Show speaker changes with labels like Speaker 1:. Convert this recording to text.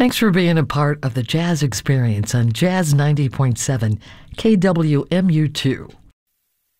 Speaker 1: Thanks for being a part of the Jazz Experience on Jazz 90.7 KWMU2.